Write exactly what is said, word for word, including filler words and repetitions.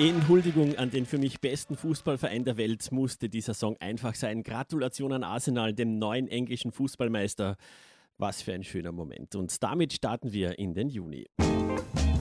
In Huldigung an den für mich besten Fußballverein der Welt musste dieser Song einfach sein. Gratulation an Arsenal, dem neuen englischen Fußballmeister. Was für ein schöner Moment. Und damit starten wir in den Juni.